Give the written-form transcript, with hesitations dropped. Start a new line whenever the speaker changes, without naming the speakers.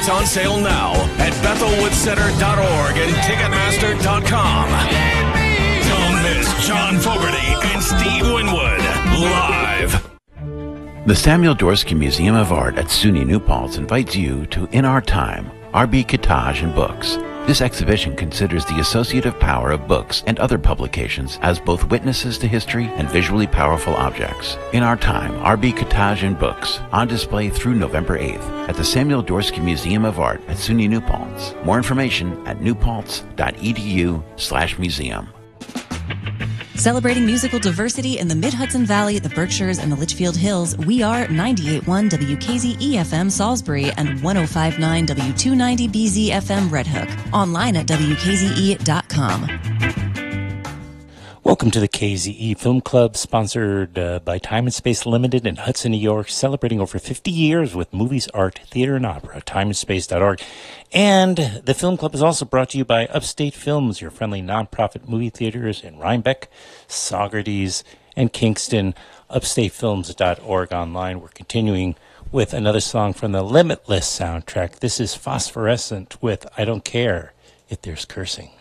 on sale now at BethelWoodCenter.org and Ticketmaster.com. Don't miss John Fogerty and Steve Winwood live.
The Samuel Dorsky Museum of Art at SUNY New Paltz invites you to In Our Time, R.B. Kitaj and Books. This exhibition considers the associative power of books and other publications as both witnesses to history and visually powerful objects. In Our Time, R.B. Kitaj and Books, on display through November 8th at the Samuel Dorsky Museum of Art at SUNY New Paltz. More information at newpaltz.edu/museum.
Celebrating musical diversity in the Mid-Hudson Valley, the Berkshires, and the Litchfield Hills, we are 98.1 WKZE-FM Salisbury and 105.9 W290BZ-FM Red Hook. Online at WKZE.com.
Welcome to the KZE Film Club, sponsored by Time and Space Limited in Hudson, New York, celebrating over 50 years with movies, art, theater, and opera, timeandspace.org. And the Film Club is also brought to you by Upstate Films, your friendly nonprofit movie theaters in Rhinebeck, Saugerties, and Kingston. UpstateFilms.org online. We're continuing with another song from the Limitless soundtrack. This is Phosphorescent with I Don't Care If There's Cursing.